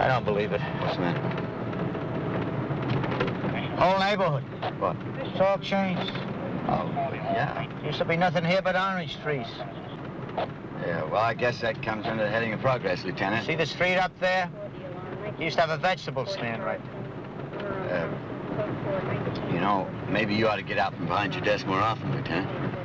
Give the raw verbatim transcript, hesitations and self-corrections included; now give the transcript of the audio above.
I don't believe it. What's the matter? Whole neighborhood. What? It's all changed. Oh, yeah. Used to be nothing here but orange trees. Yeah, well, I guess that comes under the heading of progress, Lieutenant. See the street up there? Used to have a vegetable stand right there. Uh, you know, maybe you ought to get out from behind your desk more often, Lieutenant.